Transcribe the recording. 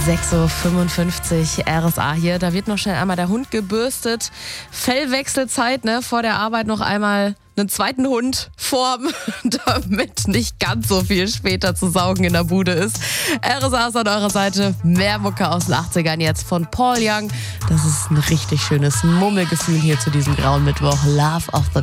6.55 Uhr, RSA hier. Da wird noch schnell einmal der Hund gebürstet. Fellwechselzeit, ne? Vor der Arbeit noch einmal einen zweiten Hund formen, damit nicht ganz so viel später zu saugen in der Bude ist. RSA ist an eurer Seite. Mehr Mucke aus den 80ern jetzt von Paul Young. Das ist ein richtig schönes Mummelgefühl hier zu diesem grauen Mittwoch. Love of the